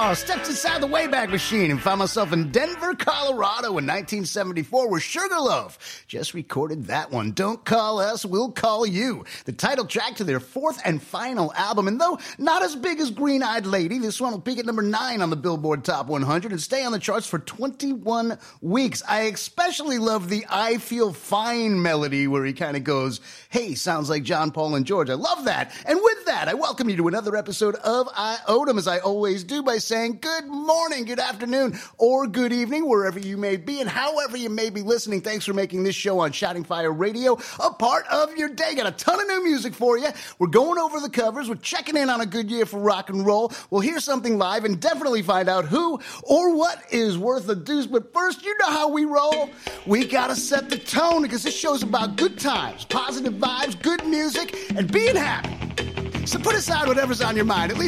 Stepped inside the Wayback Machine and found myself in Denver, Colorado in 1974 where Sugarloaf just recorded that one. Don't Call Us, We'll Call You. The title track to their fourth and final album. And though not as big as Green Eyed Lady, this one will peak at number 9 on the Billboard Top 100 and stay on the charts for 21 weeks. I especially love the I Feel Fine melody where he kind of goes, hey, sounds like John, Paul, and George. I love that. And with that, I welcome you to another episode of IOTM, as I always do, by saying good morning, good afternoon, or good evening, wherever you may be and however you may be listening. Thanks for making this show on Shouting Fire Radio a part of your day. Got a ton of new music for you. We're going over the covers. We're checking in on a good year for rock and roll. We'll hear something live and definitely find out who or what is worth the deuce. But first, you know how we roll. We got to set the tone because this show's about good times, positive vibes, good music, and being happy. So put aside whatever's on your mind. At least